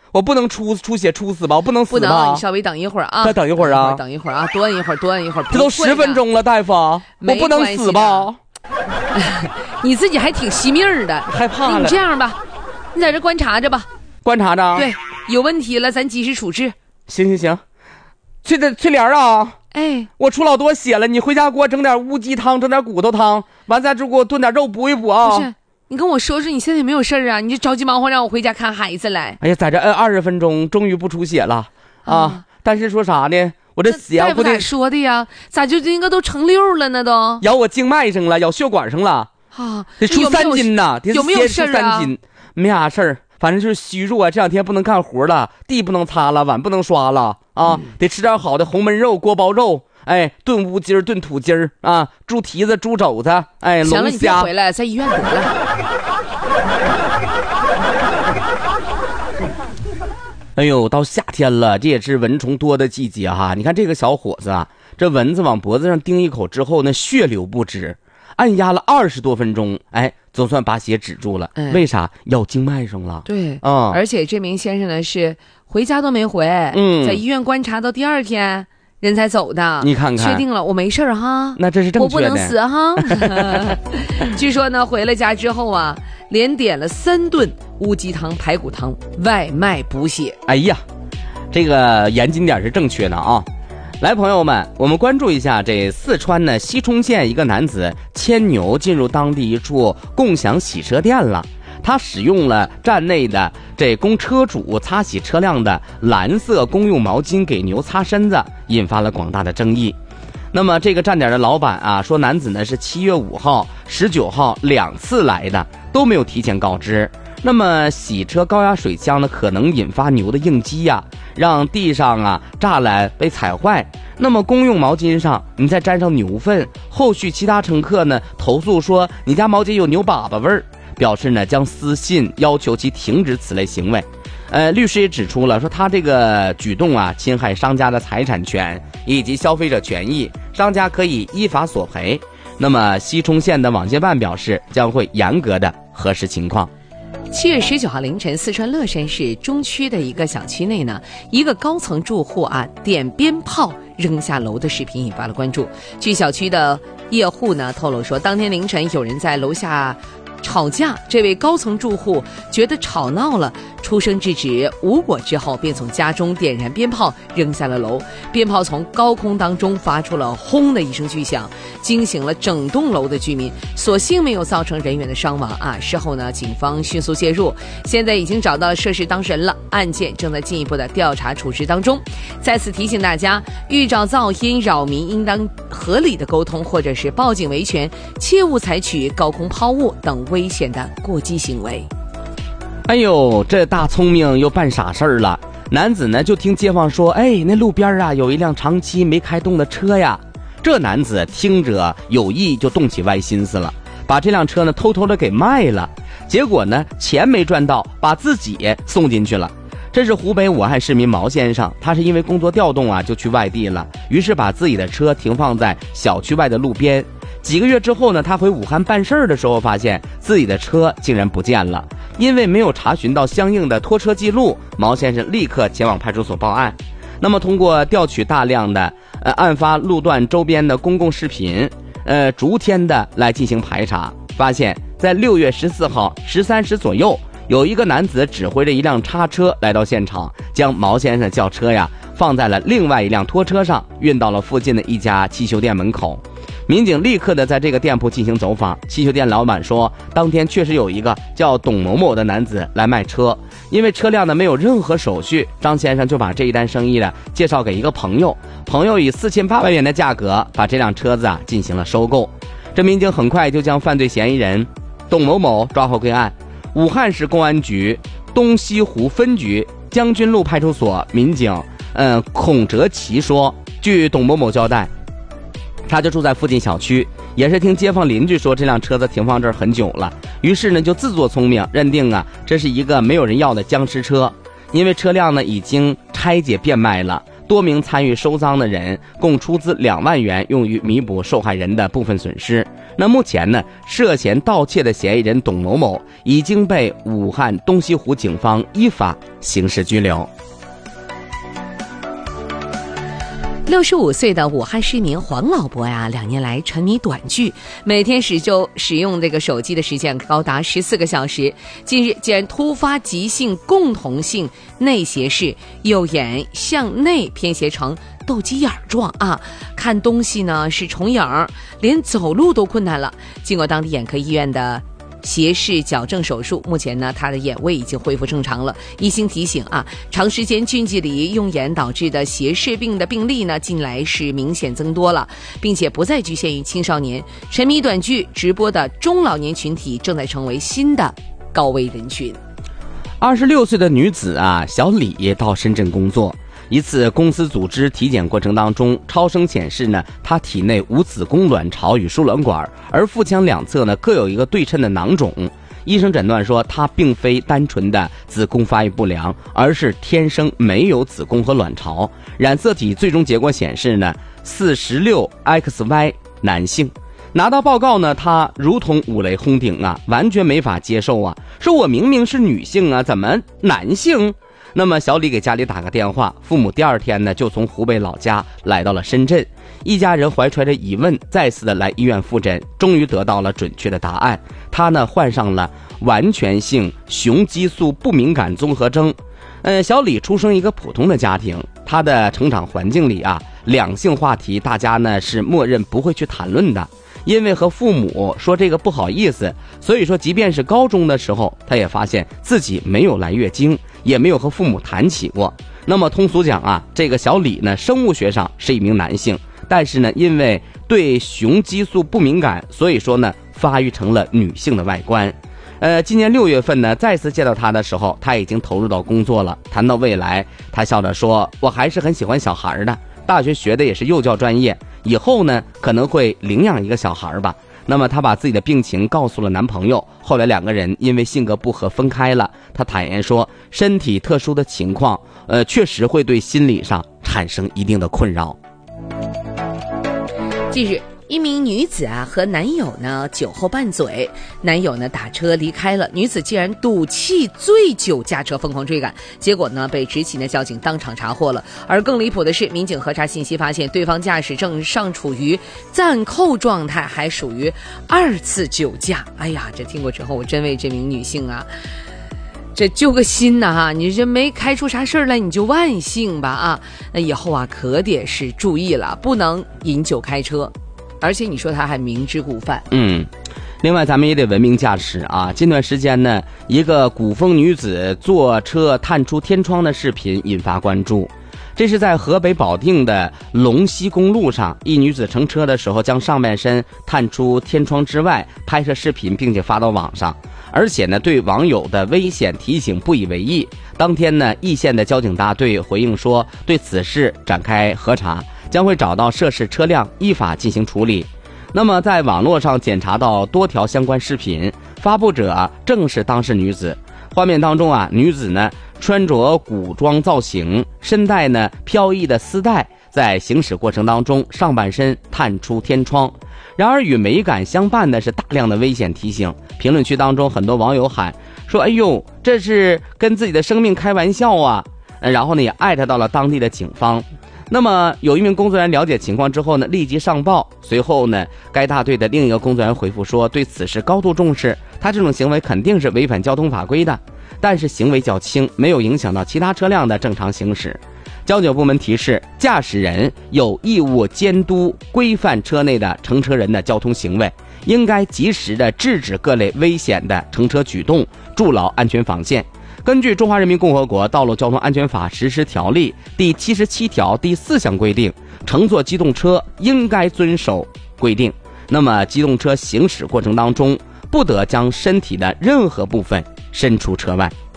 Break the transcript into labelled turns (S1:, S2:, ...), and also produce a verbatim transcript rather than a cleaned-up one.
S1: 我不能出出血出死吧？我不能死吧？
S2: 不能，你稍微等一会儿啊。
S1: 再等一会儿啊！
S2: 等一会儿啊！多按一会儿，多按一会儿。
S1: 这都十分钟了，大夫，我不能死吧？
S2: 你自己还挺惜命的，
S1: 害怕了。
S2: 你这样吧，你在这观察着吧。
S1: 观察着。
S2: 对，有问题了，咱及时处置。
S1: 行行行，翠的翠莲啊。
S2: 哎，
S1: 我出老多血了，你回家给我整点乌鸡汤，整点骨头汤，完再就给我炖点肉补一补啊。
S2: 不是，你跟我说说你现在有没有事儿啊？你就着急忙慌让我回家看孩子来。
S1: 哎呀，在这摁二十分钟，终于不出血了啊！啊但是说啥呢？我这血
S2: 大夫咋说的呀？咋就应该都成溜了呢？都
S1: 咬我静脉上了，咬血管上了
S2: 啊！
S1: 得出三斤呐，
S2: 有没有事儿啊？
S1: 没啥事儿。反正就是虚弱啊，这两天不能干活了，地不能擦了，碗不能刷了啊，嗯、得吃点好的红焖肉、锅包肉，哎，炖乌鸡儿、炖土鸡儿啊，猪蹄子、猪肘子，哎，龙虾。
S2: 行了，你别回来，在医院得了。
S1: 哎呦，到夏天了，这也是蚊虫多的季节哈。你看这个小伙子啊，这蚊子往脖子上叮一口之后呢，血流不止，按压了二十多分钟，哎。总算把血止住了，嗯、为啥？咬静脉上了。
S2: 对，嗯，而且这名先生呢是回家都没回，嗯，在医院观察到第二天人才走的。
S1: 你看看，
S2: 确定了，我没事儿哈。
S1: 那这是正确的，
S2: 我不能死哈。据说呢，回了家之后啊，连点了三顿乌鸡汤、排骨汤，外卖补血。
S1: 哎呀，这个严谨点是正确的啊。来，朋友们，我们关注一下这四川呢西充县一个男子牵牛进入当地一处共享洗车店了。他使用了站内的这供车主擦洗车辆的蓝色公用毛巾给牛擦身子，引发了广大的争议。那么这个站点的老板啊说，男子呢是七月五号、十九号两次来的，都没有提前告知。那么洗车高压水枪呢可能引发牛的应激呀、啊，让地上啊栅栏被踩坏。那么公用毛巾上你再沾上牛粪，后续其他乘客呢投诉说你家毛巾有牛粑粑味儿，表示呢将私信要求其停止此类行为。呃，律师也指出了，说他这个举动啊侵害商家的财产权以及消费者权益，商家可以依法索赔。那么西充县的网信办表示将会严格的核实情况。
S2: 七月十九号凌晨，四川乐山市中区的一个小区内呢，一个高层住户啊点鞭炮扔下楼的视频引发了关注。据小区的业户呢透露说，当天凌晨有人在楼下吵架，这位高层住户觉得吵闹了，出声制止无果之后，便从家中点燃鞭炮扔下了楼。鞭炮从高空当中发出了轰的一声巨响，惊醒了整栋楼的居民，所幸没有造成人员的伤亡啊。事后呢，警方迅速介入，现在已经找到涉事当事人了，案件正在进一步的调查处置当中。再次提醒大家，遇着噪音扰民，应当合理的沟通或者是报警维权，切勿采取高空抛物等危险的过激行为。
S1: 哎呦，这大聪明又办傻事儿了。男子呢就听街坊说，哎，那路边啊有一辆长期没开动的车呀。这男子听着有意就动起歪心思了，把这辆车呢偷偷的给卖了，结果呢钱没赚到，把自己送进去了。这是湖北武汉市民毛先生，他是因为工作调动啊就去外地了，于是把自己的车停放在小区外的路边。几个月之后呢，他回武汉办事儿的时候，发现自己的车竟然不见了。因为没有查询到相应的拖车记录，毛先生立刻前往派出所报案。那么通过调取大量的呃案发路段周边的公共视频，呃逐天的来进行排查，发现在六月十四号十三时左右，有一个男子指挥着一辆叉车来到现场，将毛先生轿车呀放在了另外一辆拖车上，运到了附近的一家汽修店门口。民警立刻的在这个店铺进行走访，汽修店老板说，当天确实有一个叫董某某的男子来卖车，因为车辆呢没有任何手续，张先生就把这一单生意呢介绍给一个朋友，朋友以四千八百元的价格把这辆车子啊进行了收购。这民警很快就将犯罪嫌疑人董某某抓获归案。武汉市公安局东西湖分局将军路派出所民警嗯孔哲奇说，据董某某交代，他就住在附近小区，也是听街坊邻居说这辆车子停放这儿很久了，于是呢就自作聪明，认定啊这是一个没有人要的僵尸车。因为车辆呢已经拆解变卖了，多名参与收赃的人共出资两万元，用于弥补受害人的部分损失。 那目前呢，涉嫌盗窃的嫌疑人董某某已经被武汉东西湖警方依法刑事拘留。
S2: 六十五岁的武汉市民黄老伯呀，两年来沉迷短剧，每天使就使用这个手机的时间高达十四个小时。近日竟然突发急性共同性内斜视，右眼向内偏斜成斗鸡眼状啊，看东西呢是重影，连走路都困难了。经过当地眼科医院的斜视矫正手术，目前呢他的眼位已经恢复正常了。医sinh提醒啊，长时间近距离用眼导致的斜视病的病例呢近来是明显增多了，并且不再局限于青少年，沉迷短剧直播的中老年群体正在成为新的高危人群。
S1: 二十六岁的女子啊小李到深圳工作，一次公司组织体检过程当中，超声显示呢，她体内无子宫卵巢与输卵管，而腹腔两侧呢各有一个对称的囊肿。医生诊断说，她并非单纯的子宫发育不良，而是天生没有子宫和卵巢。染色体最终结果显示呢，四十六 X Y 男性。拿到报告呢，她如同五雷轰顶啊，完全没法接受啊，说我明明是女性啊，怎么男性？那么小李给家里打个电话，父母第二天呢就从湖北老家来到了深圳，一家人怀揣着疑问再次的来医院复诊，终于得到了准确的答案，他呢患上了完全性雄激素不敏感综合征。呃，小李出生一个普通的家庭，他的成长环境里啊，两性话题大家呢是默认不会去谈论的，因为和父母说这个不好意思，所以说即便是高中的时候，他也发现自己没有来月经，也没有和父母谈起过。那么通俗讲啊，这个小李呢，生物学上是一名男性，但是呢，因为对雄激素不敏感，所以说呢，发育成了女性的外观。呃，今年六月份呢，再次见到他的时候，他已经投入到工作了。谈到未来，他笑着说：“我还是很喜欢小孩的，大学学的也是幼教专业，以后呢可能会领养一个小孩吧。”那么她把自己的病情告诉了男朋友，后来两个人因为性格不合分开了。她坦言说，身体特殊的情况，呃，确实会对心理上产生一定的困扰。
S2: 近日，一名女子啊和男友呢酒后拌嘴，男友呢打车离开了，女子竟然赌气醉酒驾车疯狂追赶，结果呢被执勤的交警当场查获了。而更离谱的是，民警核查信息发现，对方驾驶证尚处于暂扣状态，还属于二次酒驾。哎呀，这听过之后，我真为这名女性啊这揪个心呐哈！你这没开出啥事儿来，你就万幸吧啊！那以后啊可得是注意了，不能饮酒开车。而且你说他还明知故犯。
S1: 嗯，另外咱们也得文明驾驶啊。近段时间呢，一个古风女子坐车探出天窗的视频引发关注。这是在河北保定的龙溪公路上，一女子乘车的时候将上半身探出天窗之外，拍摄视频并且发到网上，而且呢对网友的危险提醒不以为意。当天呢，易县的交警大队回应说，对此事展开核查，将会找到涉事车辆依法进行处理。那么在网络上检查到多条相关视频，发布者正是当事女子。画面当中啊，女子呢穿着古装造型，身带呢飘逸的丝带，在行驶过程当中上半身探出天窗。然而与美感相伴的是大量的危险提醒。评论区当中很多网友喊说，哎呦，这是跟自己的生命开玩笑啊，然后呢也艾特到了当地的警方。那么有一名工作人员了解情况之后呢，立即上报。随后呢，该大队的另一个工作人员回复说，对此事高度重视，他这种行为肯定是违反交通法规的，但是行为较轻，没有影响到其他车辆的正常行驶。交警部门提示，驾驶人有义务监督规范车内的乘车人的交通行为，应该及时的制止各类危险的乘车举动，筑牢安全防线。根据《中华人民共和国道路交通安全法实施条例》第七十七条第四项规定，乘坐机动车应该遵守规定。那么机动车行驶过程当中，不得将身体的任何部分伸出车外。